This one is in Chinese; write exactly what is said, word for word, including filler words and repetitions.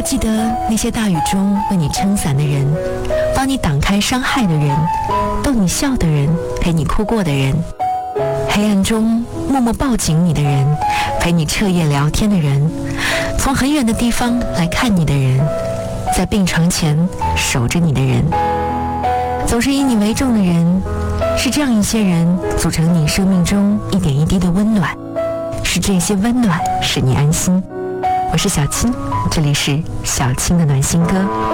记得那些大雨中为你撑伞的人，帮你挡开伤害的人，逗你笑的人，陪你哭过的人，黑暗中默默抱紧你的人，陪你彻夜聊天的人，从很远的地方来看你的人，在病床前守着你的人，总是以你为重的人，是这样一些人组成你生命中一点一滴的温暖，是这些温暖使你安心。我是小青，这里是小青的暖心歌。